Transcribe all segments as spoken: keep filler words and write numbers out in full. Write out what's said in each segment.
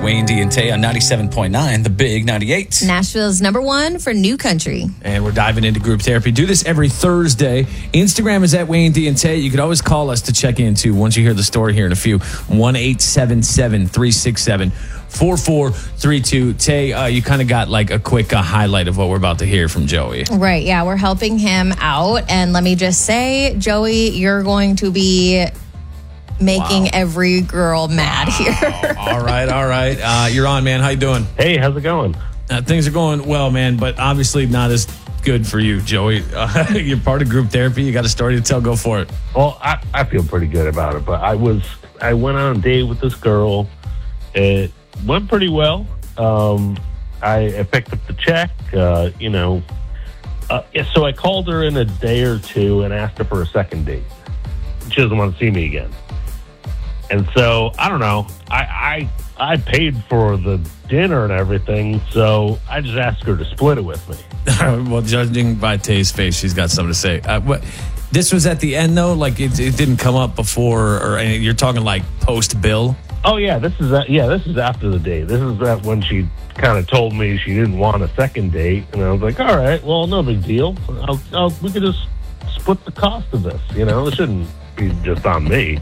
Wayne D and Tay on ninety-seven point nine, The Big ninety-eight. Nashville's number one for new country. And we're diving into group therapy. Do this every Thursday. Instagram is at Wayne D and Tay. You could always call us to check in, too, once you hear the story here in a few. one eight seven seven, three six seven, four four three two. Tay, uh, you kind of got like a quick uh, highlight of what we're about to hear from Joey. Right, yeah, we're helping him out. And let me just say, Joey, you're going to be making wow. every girl mad wow. here. all right, all right. Uh, you're on, man. How you doing? Hey, how's it going? Uh, things are going well, man, but obviously not as good for you, Joey. Uh, you're part of group therapy. You got a story to tell. Go for it. Well, I, I feel pretty good about it, but I was I went on a date with this girl. It went pretty well. Um, I, I picked up the check, uh, you know. Uh, so I called her in a day or two and asked her for a second date. She doesn't want to see me again. And so, I don't know, I, I I paid for the dinner and everything, so I just asked her to split it with me. Well, judging by Tay's face, she's got something to say. Uh, what? This was at the end, though? Like, it, it didn't come up before, or you're talking like post-bill? Oh, yeah, this is yeah, this is after the date. This is that when she kind of told me she didn't want a second date, and I was like, all right, well, no big deal. I'll, I'll, we could just split the cost of this, you know? It shouldn't be just on me.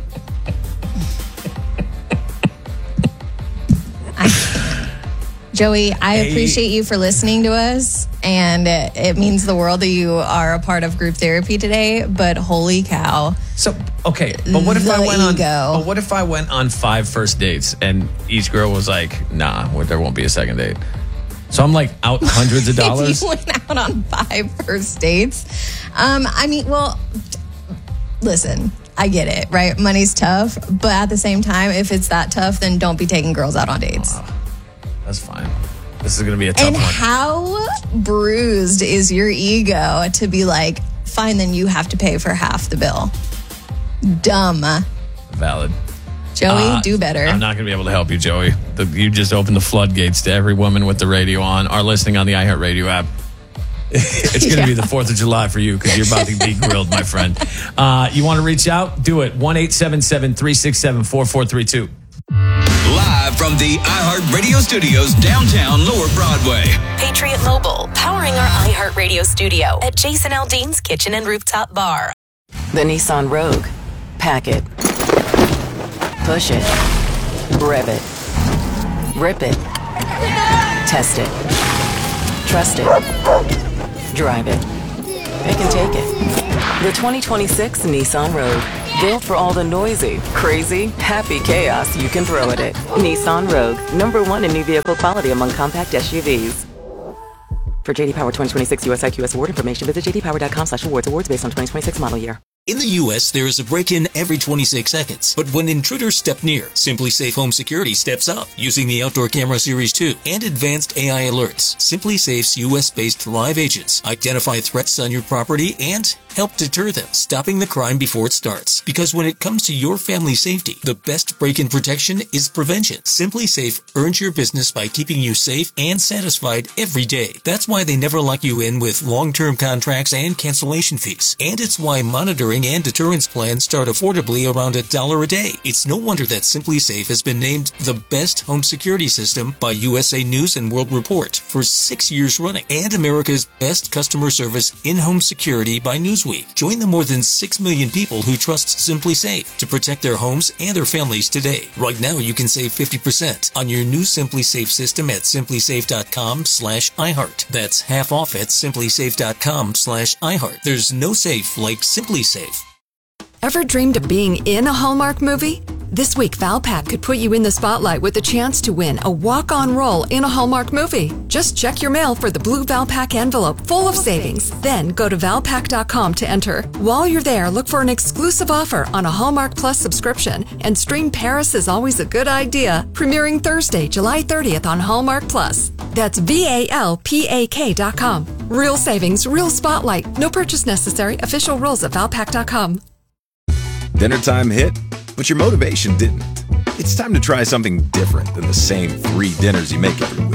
Joey, I hey. appreciate you for listening to us, and it, it means the world that you are a part of group therapy today, but holy cow. So, okay, but what if the I went ego. on But what if I went on five first dates and each girl was like, nah, well, there won't be a second date? So I'm like out hundreds of dollars? If you went out on five first dates? Um, I mean, well, listen, I get it, right? Money's tough, but at the same time, if it's that tough, then don't be taking girls out on dates. Oh. That's fine. This is going to be a tough and one. And how bruised is your ego to be like, fine, then you have to pay for half the bill? Dumb. Valid. Joey, uh, do better. I'm not going to be able to help you, Joey. The, you just opened the floodgates to every woman with the radio on or listening on the iHeartRadio app. It's going to yeah. be the fourth of July for you because you're about to be grilled, my friend. Uh, you want to reach out? Do it. one eight seven seven, three six seven, four four three two. Live from the iHeartRadio studios downtown Lower Broadway. Patriot Mobile, powering our iHeartRadio studio at Jason Aldean's Kitchen and Rooftop Bar. The Nissan Rogue. Pack it. Push it. Rev it. Rip it. Test it. Trust it. Drive it. It can take it. The twenty twenty-six Nissan Rogue. Built for all the noisy, crazy, happy chaos you can throw at it. Nissan Rogue, number one in new vehicle quality among compact S U Vs. For J D Power twenty twenty-six U S I Q S award information, visit j d power dot com slash awards. Awards based on twenty twenty-six model year. In the U S, there is a break-in every twenty-six seconds. But when intruders step near, Simply Safe Home Security steps up using the Outdoor Camera Series two and advanced A I alerts. Simply Safe's U S-based live agents identify threats on your property and help deter them, stopping the crime before it starts. Because when it comes to your family's safety, the best break-in protection is prevention. Simply Safe earns your business by keeping you safe and satisfied every day. That's why they never lock you in with long-term contracts and cancellation fees. And it's why monitoring and deterrence plans start affordably around a dollar a day. It's no wonder that Simply Safe has been named the best home security system by U S A News and World Report for six years running, and America's best customer service in-home security by Newsweek. Join the more than six million people who trust Simply Safe to protect their homes and their families today. Right now, you can save fifty percent on your new Simply Safe system at simply safe dot com slash iHeart. That's half off at simply safe dot com slash iHeart. There's no safe like Simply Safe. Ever dreamed of being in a Hallmark movie? This week, Valpak could put you in the spotlight with a chance to win a walk-on role in a Hallmark movie. Just check your mail for the blue Valpak envelope full of savings. Then go to valpak dot com to enter. While you're there, look for an exclusive offer on a Hallmark Plus subscription and stream Paris is Always a Good Idea, premiering Thursday, July thirtieth on Hallmark Plus. That's V A L P A K dot com. Real savings, real spotlight. No purchase necessary. Official rules at valpak dot com. Dinner time hit, but your motivation didn't. It's time to try something different than the same three dinners you make every week.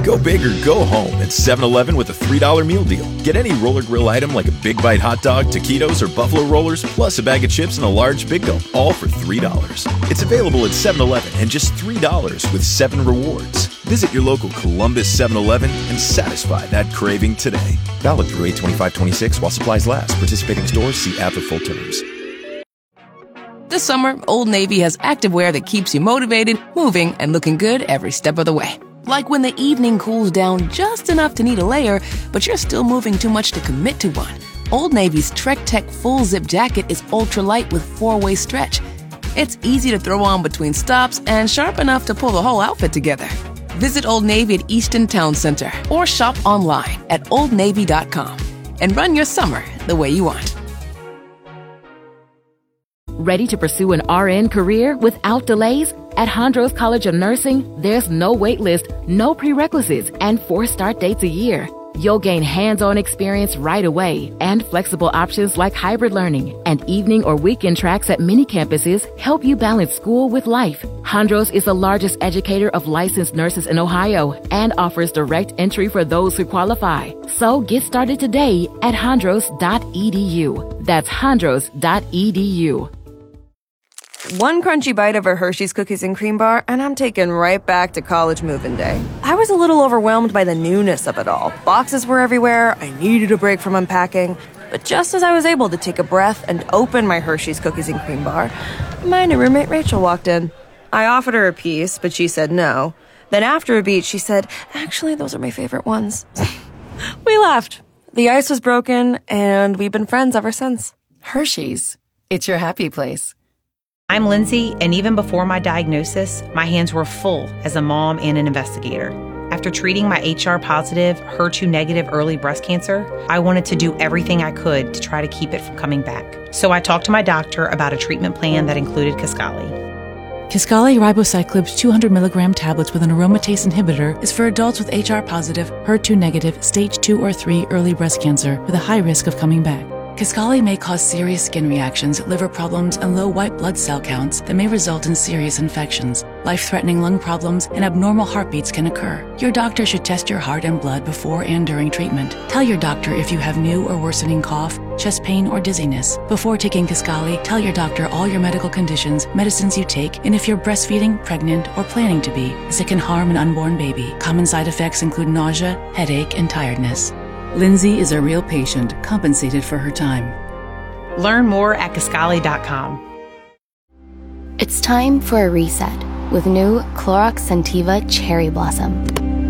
Go big or go home at seven eleven with a three dollar meal deal. Get any roller grill item like a Big Bite hot dog, taquitos, or buffalo rollers, plus a bag of chips and a large Big Gulp, all for three dollars. It's available at seven eleven and just three dollars with seven rewards. Visit your local Columbus seven eleven and satisfy that craving today. Valid through eight twenty-five twenty-six while supplies last. Participating stores, see app for full terms. This summer, Old Navy has activewear that keeps you motivated, moving, and looking good every step of the way. Like when the evening cools down just enough to need a layer, but you're still moving too much to commit to one. Old Navy's Trek Tech Full Zip Jacket is ultralight with four-way stretch. It's easy to throw on between stops and sharp enough to pull the whole outfit together. Visit Old Navy at Easton Town Center or shop online at old navy dot com and run your summer the way you want. Ready to pursue an R N career without delays? At Hondros College of Nursing, there's no wait list, no prerequisites, and four start dates a year. You'll gain hands-on experience right away and flexible options like hybrid learning and evening or weekend tracks at many campuses help you balance school with life. Hondros is the largest educator of licensed nurses in Ohio and offers direct entry for those who qualify. So get started today at hondros dot e d u. That's hondros dot e d u. One crunchy bite of a Hershey's Cookies and Cream Bar, and I'm taken right back to college move-in day. I was a little overwhelmed by the newness of it all. Boxes were everywhere, I needed a break from unpacking. But just as I was able to take a breath and open my Hershey's Cookies and Cream Bar, my new roommate Rachel walked in. I offered her a piece, but she said no. Then after a beat, she said, actually, those are my favorite ones. We laughed. The ice was broken, and we've been friends ever since. Hershey's. It's your happy place. I'm Lindsay, and even before my diagnosis, my hands were full as a mom and an investigator. After treating my H R positive, H E R two negative early breast cancer, I wanted to do everything I could to try to keep it from coming back. So I talked to my doctor about a treatment plan that included Kisqali. Kisqali ribociclib two hundred milligram tablets with an aromatase inhibitor is for adults with H R positive, H E R two negative, stage two or three early breast cancer with a high risk of coming back. Kisqali may cause serious skin reactions, liver problems, and low white blood cell counts that may result in serious infections. Life-threatening lung problems and abnormal heartbeats can occur. Your doctor should test your heart and blood before and during treatment. Tell your doctor if you have new or worsening cough, chest pain, or dizziness. Before taking Kisqali, tell your doctor all your medical conditions, medicines you take, and if you're breastfeeding, pregnant, or planning to be, as it can harm an unborn baby. Common side effects include nausea, headache, and tiredness. Lindsay is a real patient, compensated for her time. Learn more at Kisqali dot com. It's time for a reset with new Clorox Scentiva Cherry Blossom.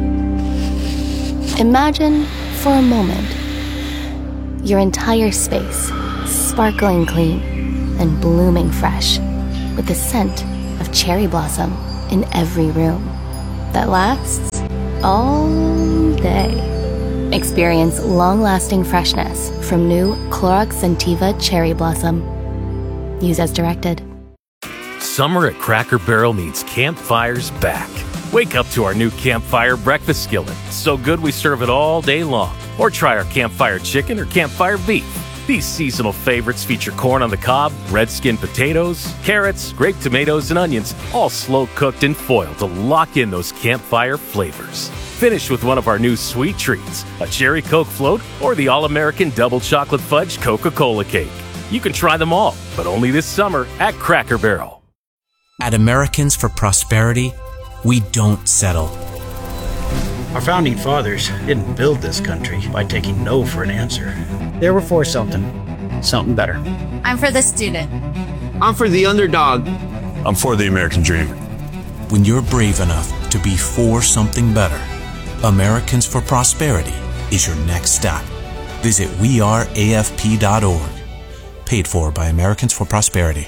Imagine for a moment your entire space sparkling clean and blooming fresh with the scent of cherry blossom in every room that lasts all day. Experience long-lasting freshness from new Clorox Scentiva Cherry Blossom. Use as directed. Summer at Cracker Barrel means campfires back. Wake up to our new Campfire Breakfast Skillet. So good we serve it all day long. Or try our Campfire Chicken or Campfire Beef. These seasonal favorites feature corn on the cob, red skin potatoes, carrots, grape tomatoes, and onions, all slow-cooked in foil to lock in those campfire flavors. Finish with one of our new sweet treats, a cherry Coke float or the all-American double chocolate fudge Coca-Cola cake. You can try them all, but only this summer at Cracker Barrel. At Americans for Prosperity, we don't settle. Our founding fathers didn't build this country by taking no for an answer. They were for something, something better. I'm for the student. I'm for the underdog. I'm for the American dream. When you're brave enough to be for something better, Americans for Prosperity is your next stop. Visit we are A F P dot org. Paid for by Americans for Prosperity.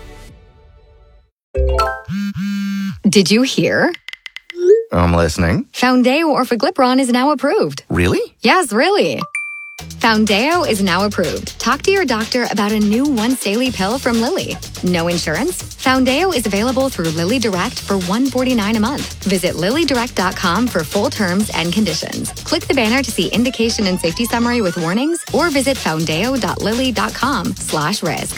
Did you hear? I'm listening. Foundeo Orforglipron is now approved. Really? Yes, really. Foundeo is now approved. Talk to your doctor about a new once-daily pill from Lilly. No insurance? Foundeo is available through Lilly Direct for one hundred forty-nine dollars a month. Visit lilly direct dot com for full terms and conditions. Click the banner to see indication and safety summary with warnings, or visit foundeo dot lilly dot com slash risk.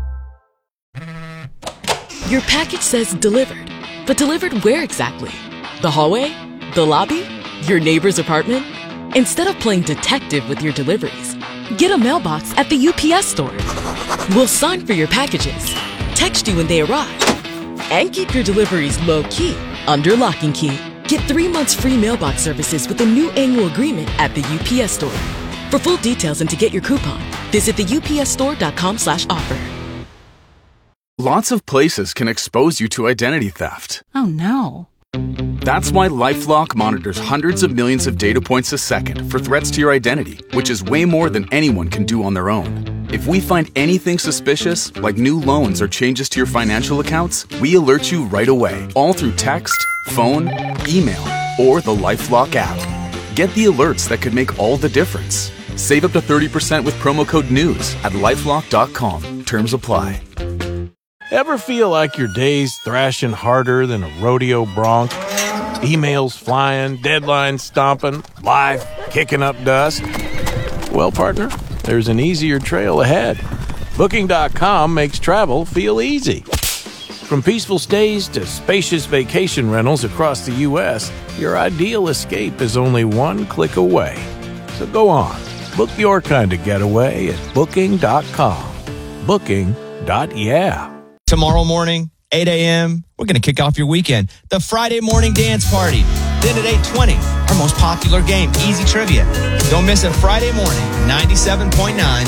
Your package says delivered, but delivered where exactly? The hallway? The lobby? Your neighbor's apartment? Instead of playing detective with your deliveries, get a mailbox at the U P S store. We'll sign for your packages, text you when they arrive, and keep your deliveries low-key under lock and key. Get three months free mailbox services with a new annual agreement at the U P S store. For full details and to get your coupon, visit the U P S store dot com slash offer. Lots of places can expose you to identity theft. Oh no. That's why LifeLock monitors hundreds of millions of data points a second for threats to your identity, which is way more than anyone can do on their own. If we find anything suspicious, like new loans or changes to your financial accounts, we alert you right away, all through text, phone, email, or the LifeLock app. Get the alerts that could make all the difference. Save up to thirty percent with promo code NEWS at lifelock dot com. Terms apply. Ever feel like your day's thrashing harder than a rodeo bronc? Emails flying, deadlines stomping, life kicking up dust? Well, partner, there's an easier trail ahead. Booking dot com makes travel feel easy. From peaceful stays to spacious vacation rentals across the U S, your ideal escape is only one click away. So go on, book your kind of getaway at booking dot com. Booking. Yeah. Tomorrow morning, eight a.m., we're going to kick off your weekend. The Friday Morning Dance Party. Then at eight twenty, our most popular game, Easy Trivia. Don't miss it Friday morning, ninety-seven point nine